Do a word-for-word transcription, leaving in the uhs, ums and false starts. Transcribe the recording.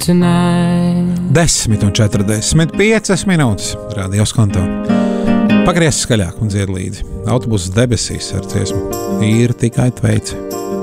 tonight. Desmit un četrdesmit piecas minūtes Radio Skonto. Pagriez skaļāk un dzied līdzi. Autobuss debesīs ar dziesmu Ir tikai tveici.